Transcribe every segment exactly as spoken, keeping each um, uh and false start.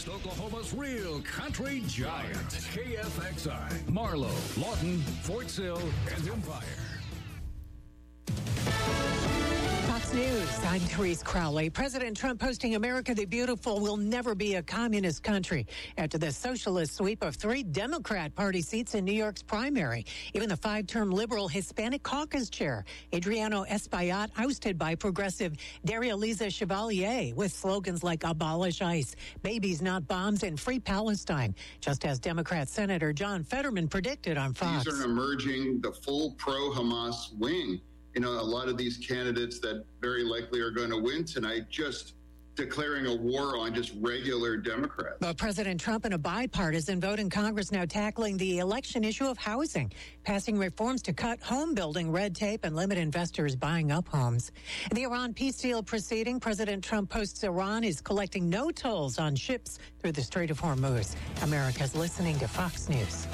West Oklahoma's real country giant. K F X I, Marlow, Lawton, Fort Sill, and Empire. Fox News, I'm Therese Crowley. President Trump posting America the Beautiful will never be a communist country after the socialist sweep of three Democrat Party seats in New York's primary. Even the five-term liberal Hispanic caucus chair, Adriano Espaillat, ousted by progressive Daria Liza Chevalier with slogans like abolish ICE, babies not bombs, and free Palestine, just as Democrat Senator John Fetterman predicted on Fox. These are emerging the full pro-Hamas wing. You know, a lot of these candidates that very likely are going to win tonight just declaring a war on just regular Democrats. But President Trump in a bipartisan vote in Congress now tackling the election issue of housing, passing reforms to cut home building red tape and limit investors buying up homes. In the Iran peace deal proceeding, President Trump posts Iran is collecting no tolls on ships through the Strait of Hormuz. America's listening to Fox News.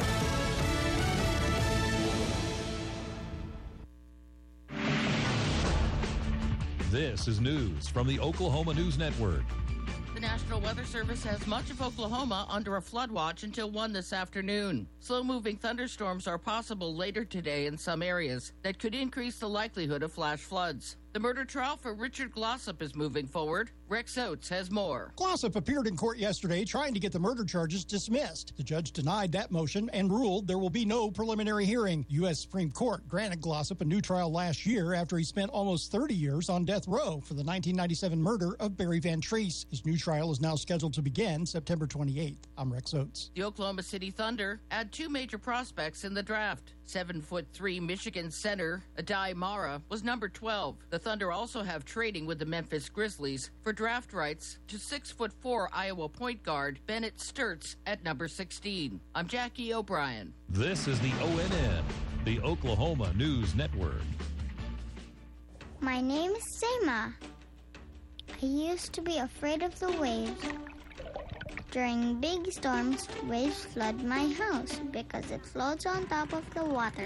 This is news from the Oklahoma News Network. The National Weather Service has much of Oklahoma under a flood watch until one this afternoon. Slow-moving thunderstorms are possible later today in some areas that could increase the likelihood of flash floods. The murder trial for Richard Glossop is moving forward. Rex Oates has more. Glossop appeared in court yesterday trying to get the murder charges dismissed. The judge denied that motion and ruled there will be no preliminary hearing. U S Supreme Court granted Glossop a new trial last year after he spent almost thirty years on death row for the nineteen ninety-seven murder of Barry Van Treese. His new trial is now scheduled to begin September twenty-eighth. I'm Rex Oates. The Oklahoma City Thunder add two major prospects in the draft. Seven foot three Michigan center Adai Mara was number twelve. The Thunder also have trading with the Memphis Grizzlies for draft rights to six foot four Iowa point guard Bennett Sturtz at number sixteen. I'm Jackie O'Brien. This is the O N N, the Oklahoma News Network. My name is Seema. I used to be afraid of the waves. During big storms, waves flood my house because it floats on top of the water.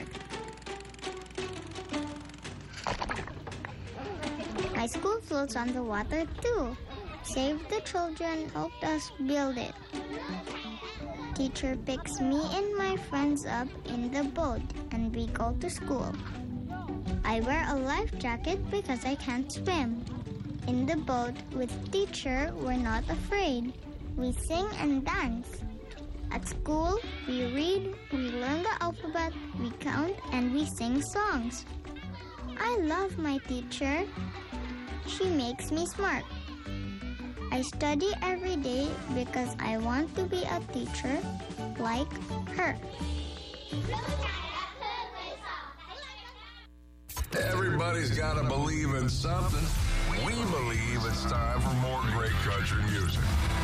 My school floats on the water too. Save the Children helped us build it. Teacher picks me and my friends up in the boat and we go to school. I wear a life jacket because I can't swim. In the boat with teacher, we're not afraid. We sing and dance. At school, we read, we learn the alphabet, we count, and we sing songs. I love my teacher. She makes me smart. I study every day because I want to be a teacher like her. Everybody's got to believe in something. We believe it's time for more great country music.